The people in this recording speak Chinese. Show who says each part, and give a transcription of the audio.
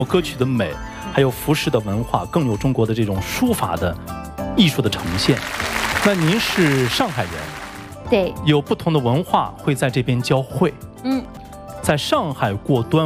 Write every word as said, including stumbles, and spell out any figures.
Speaker 1: 歌曲的美，还有服饰的文化，更有中国的这种书法的艺术的呈现。那您是上海人，
Speaker 2: 对，
Speaker 1: 有不同的文化会在这边交汇。
Speaker 2: 嗯，
Speaker 1: 在上海过端